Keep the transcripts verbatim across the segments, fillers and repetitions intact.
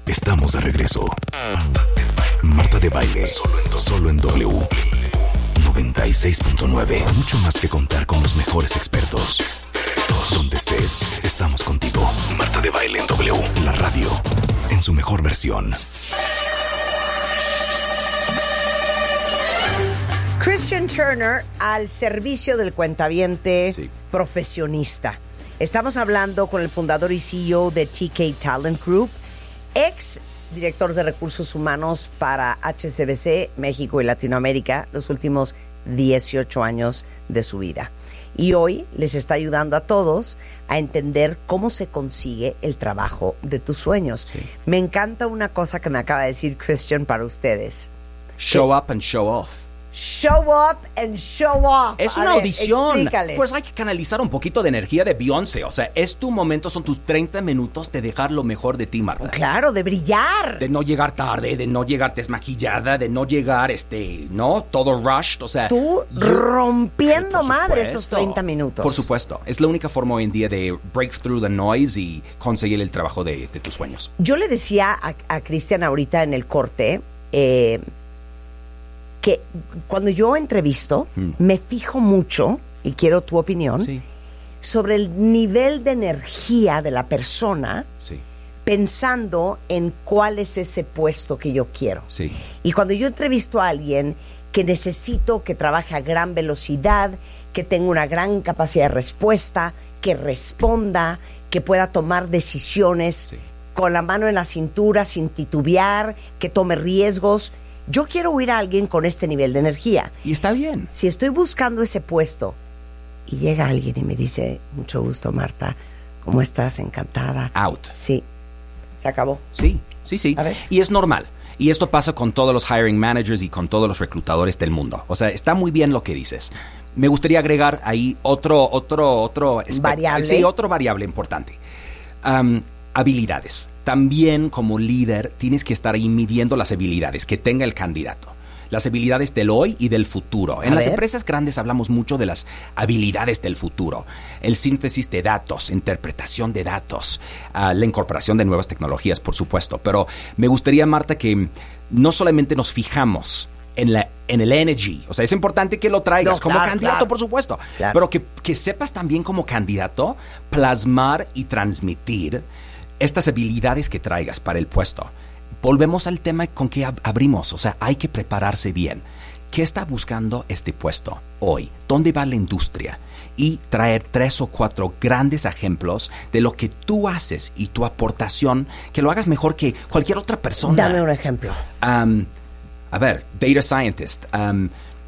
Estamos de regreso. Marta de Baile, solo en W noventa y seis punto nueve. Mucho más que contar con los mejores expertos. Donde estés, estamos contigo. Marta de Baile en W, la radio, en su mejor versión. Christian Turner al servicio del cuentaviente sí. profesionista. Estamos hablando con el fundador y C E O de T K Talent Group, ex director de recursos humanos para H S B C, México y Latinoamérica, los últimos dieciocho años de su vida. Y hoy les está ayudando a todos a entender cómo se consigue el trabajo de tus sueños. Sí. Me encanta una cosa que me acaba de decir Christian para ustedes. Show que, up and show off. Show up and show off. Es una a ver, audición. Explícales. Pues hay que canalizar un poquito de energía de Beyoncé. O sea, es tu momento, son tus treinta minutos de dejar lo mejor de ti, Marta. Claro, de brillar. De no llegar tarde, de no llegar desmaquillada, de no llegar, este, ¿no? Todo rushed, o sea. Tú yo, rompiendo madre esos treinta minutos. Por supuesto. Es la única forma hoy en día de break through the noise y conseguir el trabajo de, de tus sueños. Yo le decía a, a Cristian ahorita en el corte, eh, que cuando yo entrevisto, mm. me fijo mucho, y quiero tu opinión, sí. sobre el nivel de energía de la persona, sí. pensando en cuál es ese puesto que yo quiero. Sí. Y cuando yo entrevisto a alguien que necesito que trabaje a gran velocidad, que tenga una gran capacidad de respuesta, que responda, que pueda tomar decisiones sí. con la mano en la cintura, sin titubear, que tome riesgos. Yo quiero oír a alguien con este nivel de energía. Y está bien. Si, si estoy buscando ese puesto y llega alguien y me dice, mucho gusto, Marta, ¿cómo estás? Encantada. Out. Sí. Se acabó. Sí, sí, sí. A ver. Y es normal. Y esto pasa con todos los hiring managers y con todos los reclutadores del mundo. O sea, está muy bien lo que dices. Me gustaría agregar ahí otro, otro, otro... Variable. Sí, otro variable importante. Um, habilidades. También como líder tienes que estar ahí midiendo las habilidades que tenga el candidato. Las habilidades del hoy y del futuro. En las empresas grandes hablamos mucho de las habilidades del futuro. El síntesis de datos, interpretación de datos, uh, la incorporación de nuevas tecnologías, por supuesto. Pero me gustaría, Marta, que no solamente nos fijamos en, la, en el energy. O sea, es importante que lo traigas no, como claro, candidato, claro. por supuesto. Claro. Pero que, que sepas también como candidato plasmar y transmitir estas habilidades que traigas para el puesto. Volvemos al tema con que ab- abrimos. O sea, hay que prepararse bien. ¿Qué está buscando este puesto hoy? ¿Dónde va la industria? Y traer tres o cuatro grandes ejemplos de lo que tú haces y tu aportación, que lo hagas mejor que cualquier otra persona. Dame un ejemplo. Um, a ver, data scientist. Um,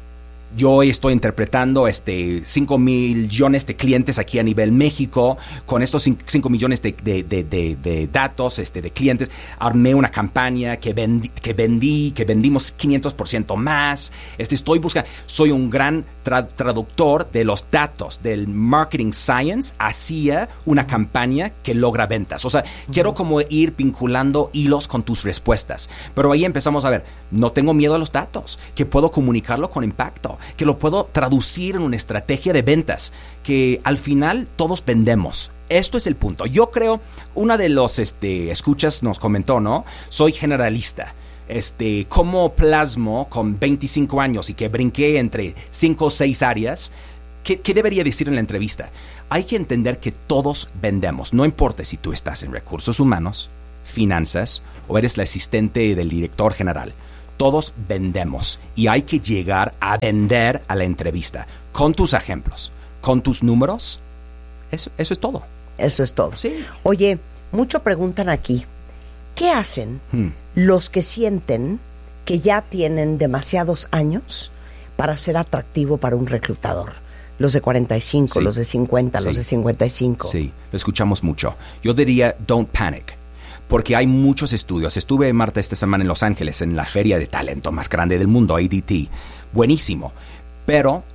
Yo estoy interpretando este cinco millones de clientes aquí a nivel México. Con estos cinco millones de, de, de, de, de datos este, de clientes, armé una campaña que vendí, que vendí, que vendimos quinientos por ciento más. Este, estoy buscando, soy un gran tra- traductor de los datos del marketing science hacia una campaña que logra ventas. O sea, uh-huh. quiero como ir vinculando hilos con tus respuestas. Pero ahí empezamos a ver, no tengo miedo a los datos, que puedo comunicarlo con impacto, que lo puedo traducir en una estrategia de ventas, que al final todos vendemos. Esto es el punto. Yo creo, una de los este, escuchas nos comentó, ¿no? Soy generalista. Este, ¿cómo plasmo con veinticinco años y que brinqué entre cinco o seis áreas? ¿Qué, ¿Qué debería decir en la entrevista? Hay que entender que todos vendemos. No importa si tú estás en recursos humanos, finanzas o eres la asistente del director general. Todos vendemos y hay que llegar a vender a la entrevista con tus ejemplos, con tus números. Eso, eso es todo. Eso es todo. Sí. Oye, mucho preguntan aquí, ¿qué hacen hmm. los que sienten que ya tienen demasiados años para ser atractivo para un reclutador? Los de cuarenta y cinco, sí. los de cincuenta, sí. los de cincuenta y cinco. Sí, lo escuchamos mucho. Yo diría, don't panic. Porque hay muchos estudios. Estuve, Marta, esta semana en Los Ángeles, en la feria de talento más grande del mundo, A D T. Buenísimo. Pero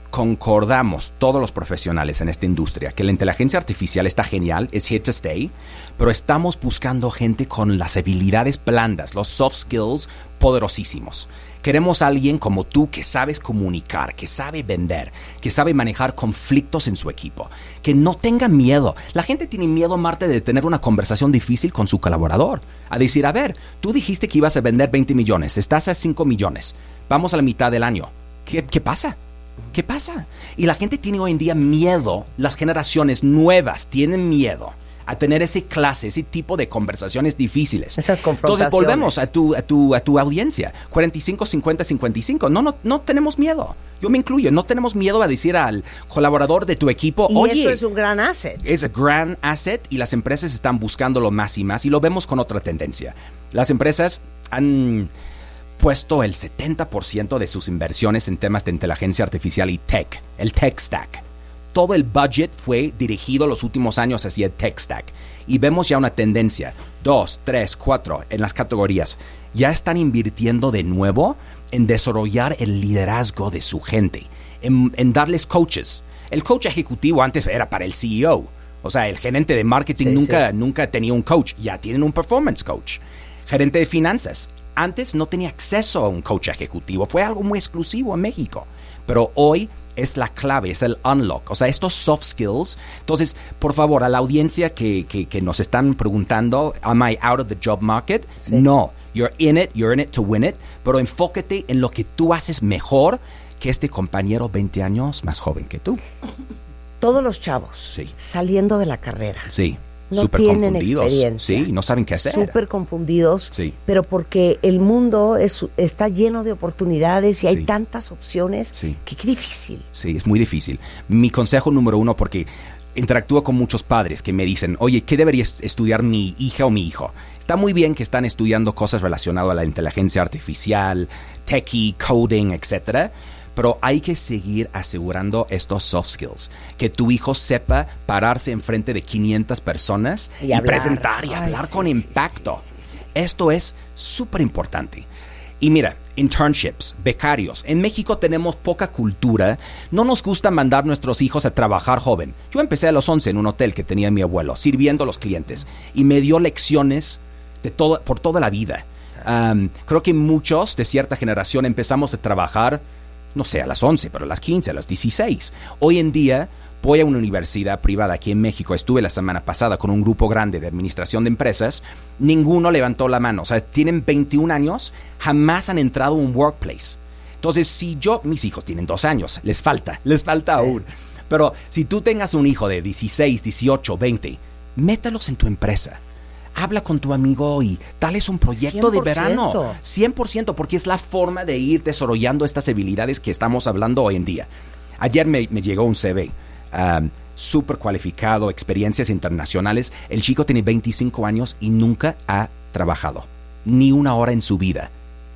concordamos todos los profesionales en esta industria que la inteligencia artificial está genial, es here to stay, pero estamos buscando gente con las habilidades blandas, los soft skills poderosísimos. Queremos a alguien como tú que sabes comunicar, que sabe vender, que sabe manejar conflictos en su equipo, que no tenga miedo. La gente tiene miedo, Marta, de tener una conversación difícil con su colaborador. A decir, a ver, tú dijiste que ibas a vender veinte millones, estás a cinco millones, vamos a la mitad del año. ¿Qué, qué pasa? ¿Qué pasa? Y la gente tiene hoy en día miedo, las generaciones nuevas tienen miedo a tener ese clase, ese tipo de conversaciones difíciles. Esas confrontaciones. Entonces volvemos a tu, a tu, a tu audiencia. cuarenta y cinco, cincuenta, cincuenta y cinco. No, no, no tenemos miedo. Yo me incluyo. No tenemos miedo a decir al colaborador de tu equipo, y oye, eso es un gran asset. Es un gran asset y las empresas están buscándolo más y más y lo vemos con otra tendencia. Las empresas han puesto el setenta por ciento de sus inversiones en temas de inteligencia artificial y tech, el tech stack. Todo el budget fue dirigido los últimos años hacia el tech stack. Y vemos ya una tendencia, dos, tres, cuatro, en las categorías. Ya están invirtiendo de nuevo en desarrollar el liderazgo de su gente, en, en darles coaches. El coach ejecutivo antes era para el C E O. O sea, el gerente de marketing sí, nunca, sí. nunca tenía un coach. Ya tienen un performance coach. Gerente de finanzas. Antes no tenía acceso a un coach ejecutivo. Fue algo muy exclusivo en México. Pero hoy es la clave, es el unlock. O sea, estos soft skills. Entonces, por favor, a la audiencia que, que, que nos están preguntando, ¿am I out of the job market? Sí. No. You're in it, you're in it to win it. Pero enfócate en lo que tú haces mejor que este compañero veinte años más joven que tú. Todos los chavos sí. saliendo de la carrera. Sí. No Súper tienen confundidos. experiencia. Sí, no saben qué hacer. Súper confundidos, sí. pero porque el mundo es, está lleno de oportunidades y hay sí. tantas opciones sí. que qué difícil. Sí, es muy difícil. Mi consejo número uno, porque interactúo con muchos padres que me dicen, oye, ¿qué debería estudiar mi hija o mi hijo? Está muy bien que están estudiando cosas relacionadas a la inteligencia artificial, techie, coding, etcétera, pero hay que seguir asegurando estos soft skills. Que tu hijo sepa pararse enfrente de quinientas personas y, y presentar y Ay, hablar sí, con sí, impacto. Sí, sí, sí. Esto es súper importante. Y mira, internships, becarios. En México tenemos poca cultura. No nos gusta mandar nuestros hijos a trabajar joven. Yo empecé a los once en un hotel que tenía mi abuelo, sirviendo a los clientes. Y me dio lecciones de todo, por toda la vida. Um, creo que muchos de cierta generación empezamos a trabajar no sé, a las once, pero a las quince, a las dieciséis. Hoy en día voy a una universidad privada aquí en México. Estuve la semana pasada con un grupo grande de administración de empresas. Ninguno levantó la mano. O sea, tienen veintiún años, jamás han entrado a un workplace. Entonces, si yo, mis hijos tienen dos años, les falta, les falta sí. aún. Pero si tú tengas un hijo de dieciséis, dieciocho, veinte, métalos en tu empresa. Habla con tu amigo y dales un proyecto de verano. cien por ciento, porque es la forma de ir desarrollando estas habilidades que estamos hablando hoy en día. Ayer me, me llegó un C V, um, súper cualificado, experiencias internacionales. El chico tiene veinticinco años y nunca ha trabajado. Ni una hora en su vida.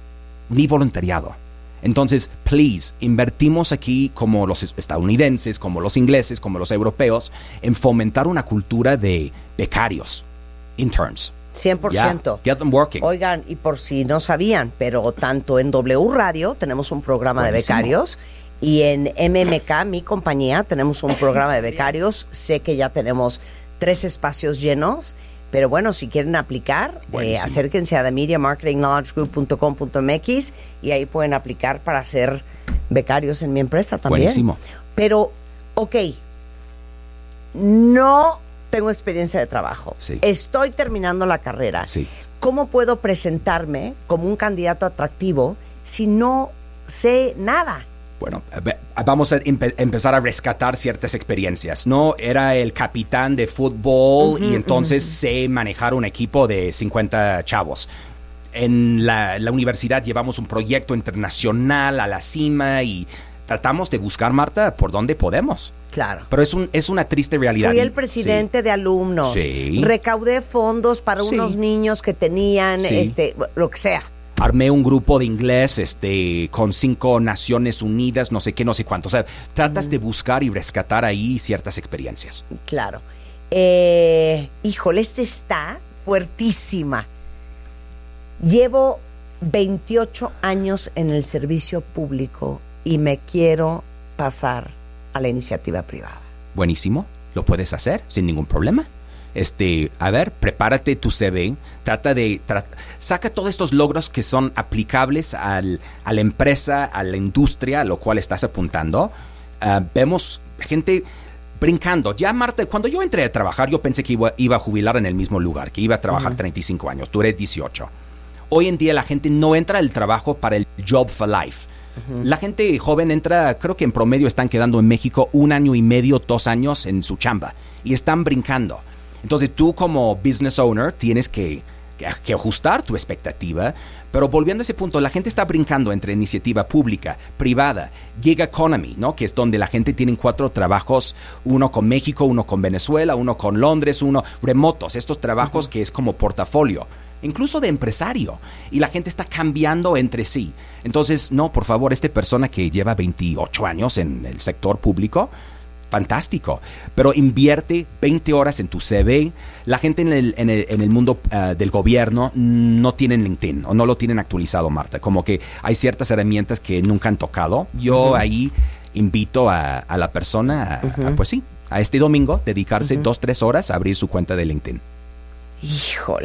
Ni voluntariado. Entonces, please, invertimos aquí como los estadounidenses, como los ingleses, como los europeos, en fomentar una cultura de becarios. Interns. cien por ciento. Yeah, get them working. Oigan, y por si no sabían, pero tanto en W Radio tenemos un programa Buenísimo. de becarios y en M M K, mi compañía, tenemos un programa de becarios. Sé que ya tenemos tres espacios llenos, pero bueno, si quieren aplicar, eh, acérquense a the media marketing knowledge group punto com punto m x y ahí pueden aplicar para ser becarios en mi empresa también. Buenísimo. Pero, ok, no tengo experiencia de trabajo. Sí. Estoy terminando la carrera. Sí. ¿Cómo puedo presentarme como un candidato atractivo si no sé nada? Bueno, vamos a empe- empezar a rescatar ciertas experiencias. No era el capitán de fútbol uh-huh, y entonces uh-huh. sé manejar un equipo de cincuenta chavos. En la, la universidad llevamos un proyecto internacional a la cima y tratamos de buscar, Marta, por donde podemos. Claro. Pero es, un, es una triste realidad. Fui el presidente sí. de alumnos. Sí. Recaudé fondos para sí. unos niños que tenían, sí. este, lo que sea. Armé un grupo de inglés este, con cinco Naciones Unidas, no sé qué, no sé cuánto. O sea, tratas mm. de buscar y rescatar ahí ciertas experiencias. Claro. Eh, híjole, este está fuertísima. Llevo veintiocho años en el servicio público y me quiero pasar a la iniciativa privada? Buenísimo, lo puedes hacer sin ningún problema. Este, a ver, prepárate tu C V, trata de, tra- saca todos estos logros que son aplicables al, a la empresa, a la industria a lo cual estás apuntando. Uh, vemos gente brincando. Ya, Marta, cuando yo entré a trabajar, yo pensé que iba, iba a jubilar en el mismo lugar, que iba a trabajar uh-huh. treinta y cinco años, duré dieciocho. Hoy en día la gente no entra al trabajo para el job for life. Uh-huh. La gente joven entra, creo que en promedio están quedando en México un año y medio, dos años en su chamba y están brincando. Entonces tú como business owner tienes que, que, que ajustar tu expectativa, pero volviendo a ese punto, la gente está brincando entre iniciativa pública, privada, gig economy, ¿no? Que es donde la gente tiene cuatro trabajos, uno con México, uno con Venezuela, uno con Londres, uno remotos, estos trabajos uh-huh. que es como portafolio, incluso de empresario, y la gente está cambiando entre sí. Entonces, no, por favor, esta persona que lleva veintiocho años en el sector público, fantástico, pero invierte veinte horas en tu C V. La gente en el, en el, en el mundo uh, del gobierno no tienen LinkedIn o no lo tienen actualizado, Marta. Como que hay ciertas herramientas que nunca han tocado. Yo uh-huh. ahí invito a, a la persona, a, uh-huh. a, pues sí, a este domingo dedicarse uh-huh. dos, tres horas a abrir su cuenta de LinkedIn. Híjole.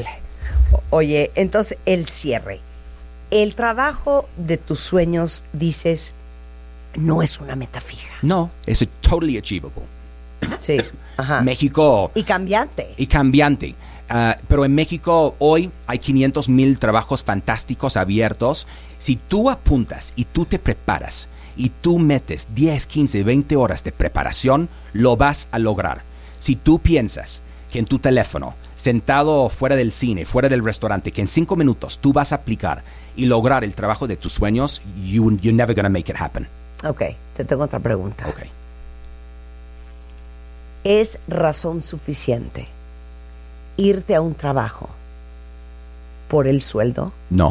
Oye, entonces el cierre. El trabajo de tus sueños, dices, no es una meta fija. No, es totally achievable. Sí, ajá. México... Y cambiante. Y cambiante. Uh, pero en México hoy hay quinientos mil trabajos fantásticos abiertos. Si tú apuntas y tú te preparas y tú metes diez, quince, veinte horas de preparación, lo vas a lograr. Si tú piensas que en tu teléfono, sentado fuera del cine, fuera del restaurante, que en cinco minutos tú vas a aplicar y lograr el trabajo de tus sueños, you, you're never gonna make it happen. Ok, te tengo otra pregunta. Ok. ¿Es razón suficiente irte a un trabajo por el sueldo? No,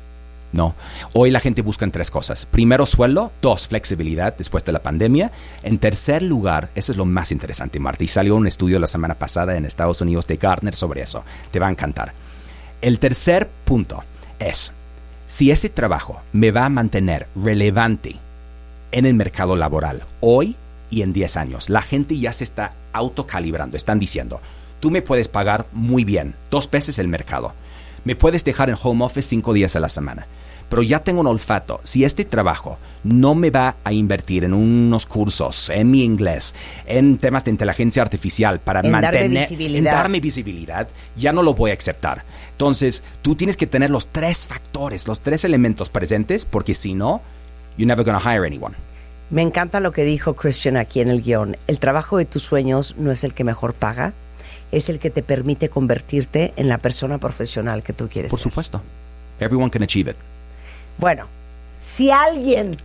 no. Hoy la gente busca en tres cosas. Primero, sueldo. Dos, flexibilidad después de la pandemia. En tercer lugar, eso es lo más interesante, Marta, y salió un estudio la semana pasada en Estados Unidos de Gartner sobre eso. Te va a encantar. El tercer punto es, si ese trabajo me va a mantener relevante en el mercado laboral hoy y en diez años. La gente ya se está autocalibrando, están diciendo, tú me puedes pagar muy bien, dos veces el mercado, me puedes dejar en home office cinco días a la semana, pero ya tengo un olfato. Si este trabajo no me va a invertir en unos cursos, en mi inglés, en temas de inteligencia artificial para en mantener, darme visibilidad. en darme visibilidad, ya no lo voy a aceptar. Entonces, tú tienes que tener los tres factores, los tres elementos presentes, porque si no, you're never going to hire anyone. Me encanta lo que dijo Christian aquí en el guión. El trabajo de tus sueños no es el que mejor paga, es el que te permite convertirte en la persona profesional que tú quieres Por ser. supuesto. Everyone can achieve it. Bueno, si alguien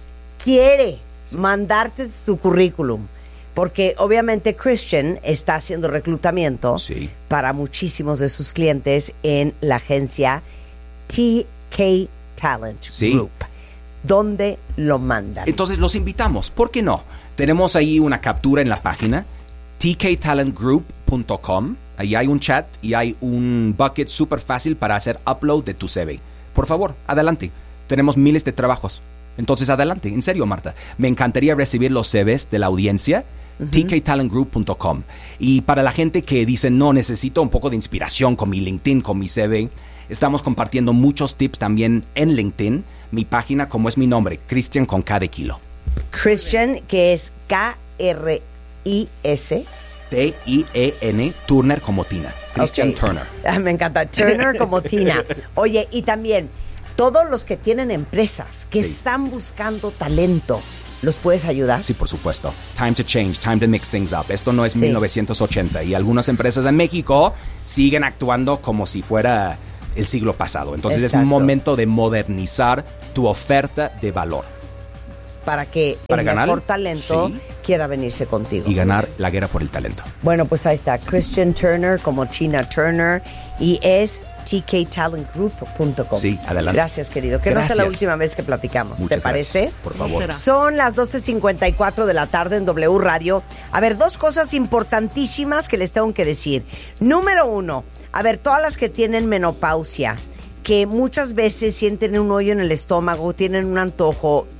quiere mandarte su currículum, porque obviamente Christian está haciendo reclutamiento sí. para muchísimos de sus clientes en la agencia T K Talent sí. Group. ¿Dónde lo mandan? Entonces los invitamos, ¿por qué no? Tenemos ahí una captura en la página t k talent group punto com. Ahí hay un chat y hay un bucket súper fácil para hacer upload de tu C V. Por favor, adelante. Tenemos miles de trabajos. Entonces adelante, en serio, Marta. Me encantaría recibir los C Vs de la audiencia. Uh-huh. t k talent group punto com. Y para la gente que dice, no, necesito un poco de inspiración con mi LinkedIn, con mi C V, estamos compartiendo muchos tips también en LinkedIn. Mi página, como es mi nombre, Christian con K de kilo. Christian, que es K R I S T I E N, Turner como Tina. Christian okay. Turner. Ah, me encanta, Turner como Tina. Oye, y también, todos los que tienen empresas que sí. están buscando talento, ¿los puedes ayudar? Sí, por supuesto. Time to change, time to mix things up. Esto no es sí. mil novecientos ochenta y algunas empresas en México siguen actuando como si fuera el siglo pasado. Entonces Exacto. es un momento de modernizar tu oferta de valor. Para que Para el ganar, mejor talento sí. quiera venirse contigo. Y ganar la guerra por el talento. Bueno, pues ahí está, Christian Turner como Tina Turner y es t k talent group punto com. Sí, adelante. Gracias, querido. Que Gracias. no sea la última vez que platicamos. Muchas ¿Te parece? Gracias. Por favor. Son las doce cincuenta y cuatro de la tarde en W Radio. A ver, dos cosas importantísimas que les tengo que decir. Número uno, a ver, todas las que tienen menopausia, que muchas veces sienten un hoyo en el estómago, tienen un antojo,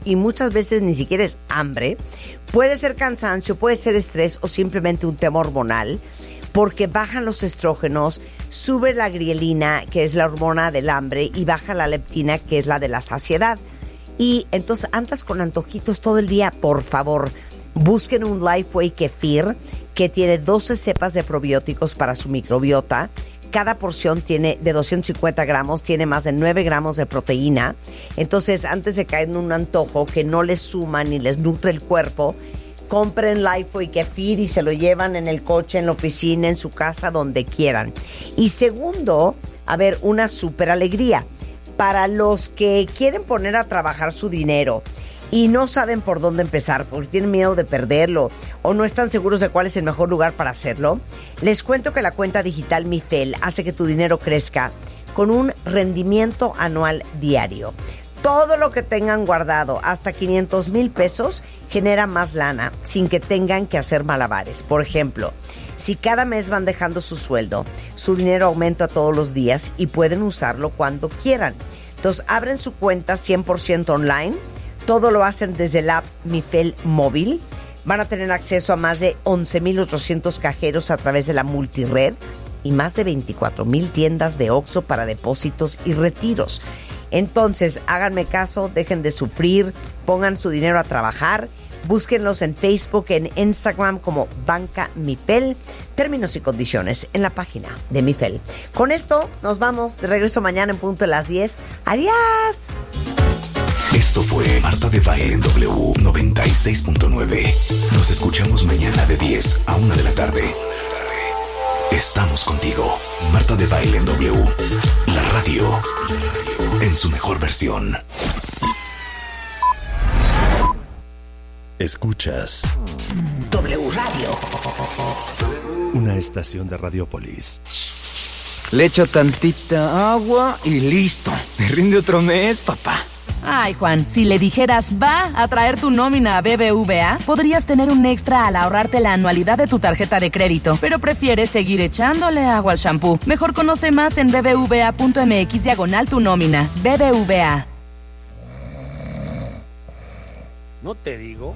y muchas veces ni siquiera es hambre, puede ser cansancio, puede ser estrés o simplemente un tema hormonal, porque bajan los estrógenos, sube la ghrelinina, que es la hormona del hambre, y baja la leptina, que es la de la saciedad. Y entonces andas con antojitos todo el día, por favor, busquen un Lifeway Kefir que tiene doce cepas de probióticos para su microbiota. Cada porción tiene de doscientos cincuenta gramos, tiene más de nueve gramos de proteína. Entonces, antes de caer en un antojo que no les suma ni les nutre el cuerpo, compren Lifeway Kefir y se lo llevan en el coche, en la oficina, en su casa, donde quieran. Y segundo, a ver, una súper alegría. Para los que quieren poner a trabajar su dinero y no saben por dónde empezar, porque tienen miedo de perderlo o no están seguros de cuál es el mejor lugar para hacerlo, les cuento que la cuenta digital MiFel hace que tu dinero crezca con un rendimiento anual diario. Todo lo que tengan guardado, hasta quinientos mil pesos, genera más lana sin que tengan que hacer malabares. Por ejemplo, si cada mes van dejando su sueldo, su dinero aumenta todos los días y pueden usarlo cuando quieran. Entonces, abren su cuenta cien por ciento online. Todo lo hacen desde el app MiFel móvil. Van a tener acceso a más de once mil ochocientos cajeros a través de la multired y más de veinticuatro mil tiendas de Oxxo para depósitos y retiros. Entonces, háganme caso, dejen de sufrir, pongan su dinero a trabajar. Búsquenlos en Facebook, en Instagram como Banca MiFel. Términos y condiciones en la página de MiFel. Con esto nos vamos. De regreso mañana en punto de las diez. ¡Adiós! Esto fue Marta de Baile en W noventa y seis punto nueve. Nos escuchamos mañana de diez a una de la tarde. Estamos contigo. Marta de Baile en W. La radio en su mejor versión. Escuchas W Radio. Una estación de Radiopolis. Le echo tantita agua y listo. Me rinde otro mes, papá. Ay, Juan, si le dijeras va a traer tu nómina a B B V A, podrías tener un extra al ahorrarte la anualidad de tu tarjeta de crédito, pero prefieres seguir echándole agua al shampoo. Mejor conoce más en bbva.mx diagonal tu nómina. B B V A. ¿No te digo?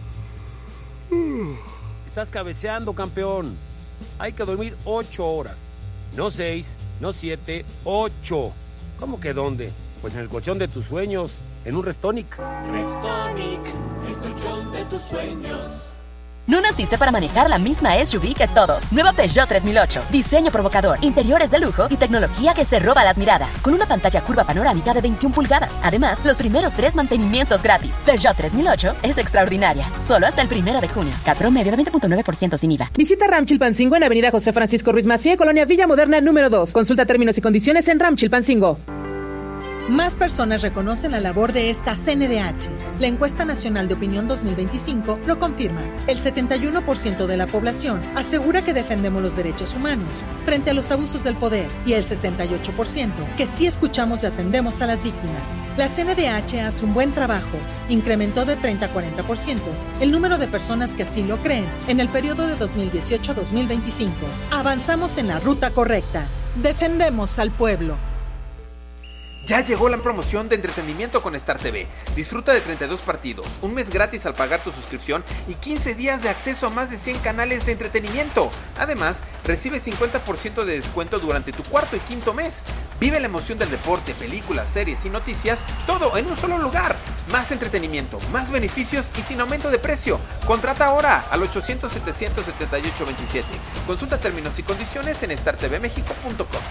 Estás cabeceando, campeón. Hay que dormir ocho horas. No seis, no siete, ocho. ¿Cómo que dónde? Pues en el colchón de tus sueños. En un Restonic. Restonic, el colchón de tus sueños. No naciste para manejar la misma S U V que todos. Nueva Peugeot tres mil ocho. Diseño provocador, interiores de lujo y tecnología que se roba las miradas. Con una pantalla curva panorámica de veintiún pulgadas. Además, los primeros tres mantenimientos gratis. Peugeot tres mil ocho es extraordinaria. Solo hasta el primero de junio. Cat promedio de veinte punto nueve por ciento sin I V A. Visita Ram Chilpancingo en Avenida José Francisco Ruiz Massieu, Colonia Villa Moderna número dos. Consulta términos y condiciones en Ram Chilpancingo. Más personas reconocen la labor de esta C N D H. La encuesta nacional de opinión dos mil veinticinco lo confirma. El setenta y uno por ciento de la población asegura que defendemos los derechos humanos frente a los abusos del poder y el sesenta y ocho por ciento que sí escuchamos y atendemos a las víctimas. La C N D H hace un buen trabajo. Incrementó de treinta a cuarenta por ciento el número de personas que así lo creen en el periodo de dos mil dieciocho a dos mil veinticinco. Avanzamos en la ruta correcta. Defendemos al pueblo. Ya llegó la promoción de entretenimiento con Star T V. Disfruta de treinta y dos partidos, un mes gratis al pagar tu suscripción y quince días de acceso a más de cien canales de entretenimiento. Además, recibe cincuenta por ciento de descuento durante tu cuarto y quinto mes. Vive la emoción del deporte, películas, series y noticias, todo en un solo lugar. Más entretenimiento, más beneficios y sin aumento de precio. Contrata ahora al ochocientos, setecientos setenta y ocho veintisiete. Consulta términos y condiciones en star t v mexico punto com.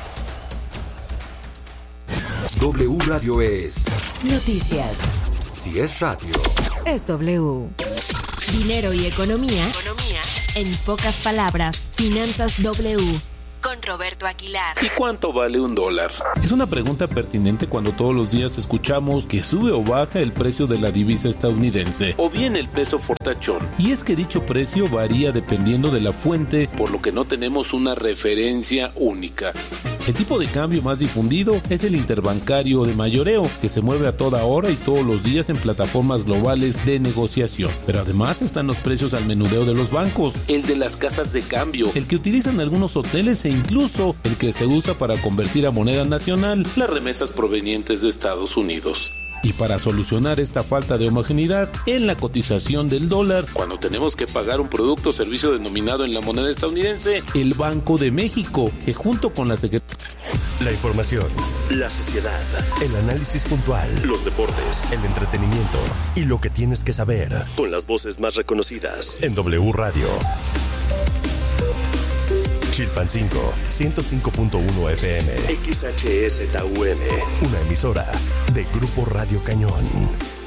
W Radio es noticias. Si es radio, es W. Dinero y economía. Economía. En pocas palabras, Finanzas W. Con Roberto Aguilar. ¿Y cuánto vale un dólar? Es una pregunta pertinente cuando todos los días escuchamos que sube o baja el precio de la divisa estadounidense o bien el peso fortachón. Y es que dicho precio varía dependiendo de la fuente, por lo que no tenemos una referencia única. El tipo de cambio más difundido es el interbancario de mayoreo, que se mueve a toda hora y todos los días en plataformas globales de negociación. Pero además están los precios al menudeo de los bancos, el de las casas de cambio, el que utilizan algunos hoteles e incluso el que se usa para convertir a moneda nacional las remesas provenientes de Estados Unidos. Y para solucionar esta falta de homogeneidad en la cotización del dólar, cuando tenemos que pagar un producto o servicio denominado en la moneda estadounidense, el Banco de México, que junto con la Secretaría... La información, la sociedad, el análisis puntual, los deportes, el entretenimiento y lo que tienes que saber, con las voces más reconocidas en W Radio. Chilpancingo, ciento cinco punto uno F M, X H S T U M, una emisora de Grupo Radio Cañón.